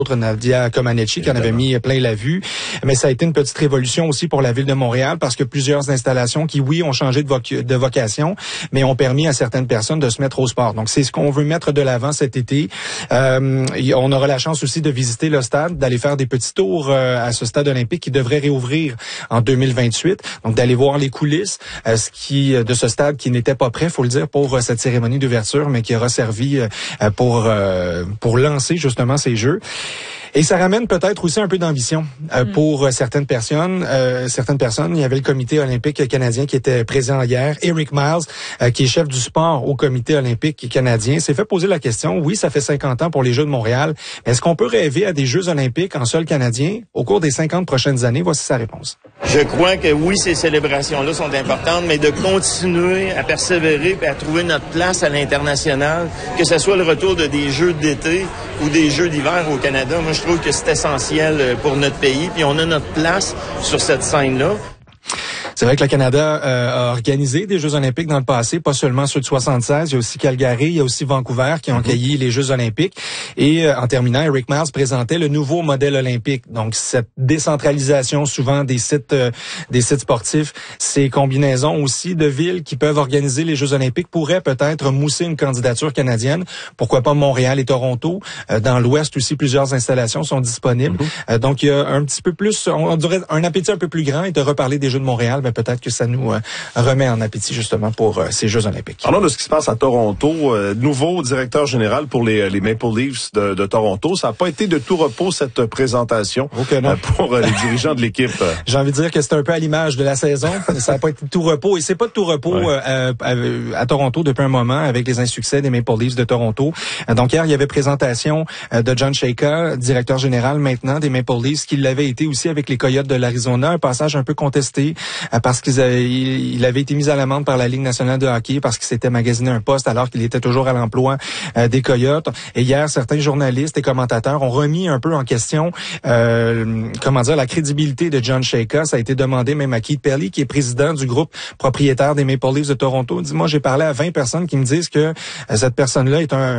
Nadia Comaneci qui en avait mis plein la vue. Mais ça a été une petite révolution aussi pour la ville de Montréal parce que plusieurs installations qui, oui, ont changé de vocation, mais ont permis à certaines personnes de se mettre au sport. Donc, c'est ce qu'on veut mettre de l'avant cet été. On aura la chance aussi de visiter le stade, d'aller faire des petits tours à ce stade olympique qui devrait réouvrir en 2028. Donc, d'aller voir les coulisses de ce stade qui n'était pas prêt, faut le dire, pour cette cérémonie d'ouverture, mais qui aura servi pour lancer justement ces Jeux. Et ça ramène peut-être aussi un peu d'ambition pour certaines personnes. Il y avait le comité olympique canadien qui était présent hier. Eric Miles, qui est chef du sport au comité olympique canadien, s'est fait poser la question. Oui, ça fait 50 ans pour les Jeux de Montréal. Mais est-ce qu'on peut rêver à des Jeux olympiques en sol canadien au cours des 50 prochaines années? Voici sa réponse. Je crois que oui, ces célébrations-là sont importantes, mais de continuer à persévérer et à trouver notre place à l'international, que ce soit le retour de des Jeux d'été ou des Jeux d'hiver au Canada, moi je trouve que c'est essentiel pour notre pays, puis on a notre place sur cette scène-là. C'est vrai que le Canada a organisé des Jeux olympiques dans le passé, pas seulement ceux de 76, il y a aussi Calgary, il y a aussi Vancouver qui ont accueilli les Jeux olympiques. Et en terminant, Eric Miles présentait le nouveau modèle olympique. Donc cette décentralisation souvent des sites sportifs, ces combinaisons aussi de villes qui peuvent organiser les Jeux olympiques pourraient peut-être mousser une candidature canadienne. Pourquoi pas Montréal et Toronto? Dans l'Ouest aussi, plusieurs installations sont disponibles. Donc il y a un petit peu plus, on dirait un appétit un peu plus grand et de reparler des Jeux de Montréal. Mais peut-être que ça nous remet en appétit justement pour ces Jeux olympiques. Parlons de ce qui se passe à Toronto. Nouveau directeur général pour les Maple Leafs de Toronto. Ça n'a pas été de tout repos cette présentation pour les dirigeants de l'équipe. J'ai envie de dire que c'est un peu à l'image de la saison. Ça n'a pas été de tout repos. Et c'est pas de tout repos à Toronto depuis un moment avec les insuccès des Maple Leafs de Toronto. Donc hier, il y avait présentation de John Chayka, directeur général maintenant des Maple Leafs, qui l'avait été aussi avec les Coyotes de l'Arizona. Un passage un peu contesté parce qu'il avait été mis à l'amende par la Ligue nationale de hockey parce qu'il s'était magasiné un poste alors qu'il était toujours à l'emploi des Coyotes. Et hier, certains journalistes et commentateurs ont remis un peu en question la crédibilité de John Chayka. Ça a été demandé même à Keith Pelly, qui est président du groupe propriétaire des Maple Leafs de Toronto. Dis-moi, j'ai parlé à 20 personnes qui me disent que cette personne-là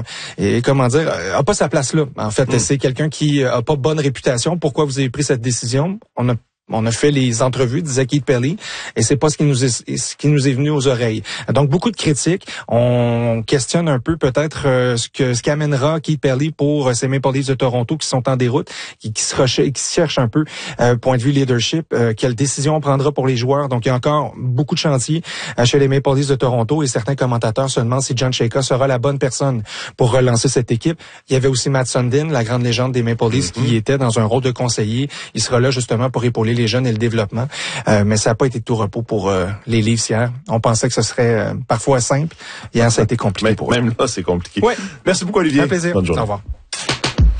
a pas sa place là. En fait, c'est quelqu'un qui a pas bonne réputation. Pourquoi vous avez pris cette décision? On a fait les entrevues, disait Keith Pelly, et c'est pas ce qui nous est venu aux oreilles. Donc beaucoup de critiques. On questionne un peu peut-être ce qu'amènera Keith Pelly pour ces Maple Leafs de Toronto qui sont en déroute, qui cherchent un peu point de vue leadership, quelle décision on prendra pour les joueurs. Donc il y a encore beaucoup de chantiers chez les Maple Leafs de Toronto et certains commentateurs se demandent si John Chayka sera la bonne personne pour relancer cette équipe. Il y avait aussi Matt Sundin, la grande légende des Maple Leafs, qui était dans un rôle de conseiller. Il sera là justement pour épauler les jeunes et le développement. Mais ça n'a pas été de tout repos pour les Leafs hier. On pensait que ce serait parfois simple. Hier, ça a été compliqué pour eux. Même là, c'est compliqué. Ouais. Merci beaucoup, Olivier. Un plaisir. Bonne journée. Au revoir.